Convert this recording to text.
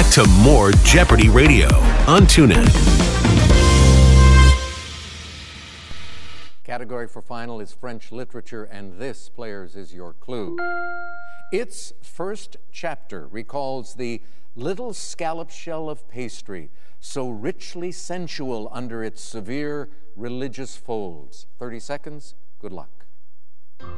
to more Jeopardy Radio on TuneIn. Category for final is French literature, and this, players, is your clue. Its first chapter recalls the little scallop shell of pastry, so richly sensual under its severe religious folds. 30 seconds. Good luck.